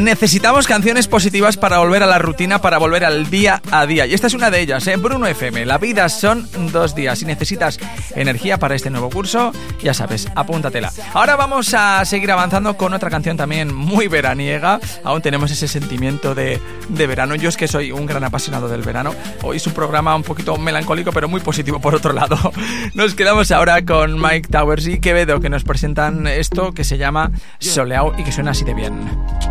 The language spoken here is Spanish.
Necesitamos canciones positivas para volver a la rutina, para volver al día a día. Y esta es una de ellas, Bruno FM. La vida son 2 días. Si necesitas energía para este nuevo curso, ya sabes, apúntatela. Ahora vamos a seguir avanzando con otra canción también muy veraniega. Aún tenemos ese sentimiento de verano. Yo es que soy un gran apasionado del verano. Hoy es un programa un poquito melancólico, pero muy positivo por otro lado. Nos quedamos ahora con Mike Towers y Quevedo, que nos presentan esto que se llama Soleao y que suena así de bien.